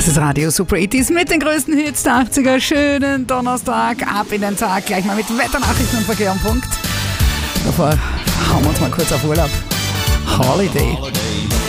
Das ist Radio Super 80s mit den größten Hits der 80er. Schönen Donnerstag, ab in den Tag, gleich mal mit Wetternachrichten und Verkehr am Punkt. Davor hauen wir uns mal kurz auf Urlaub. Holiday.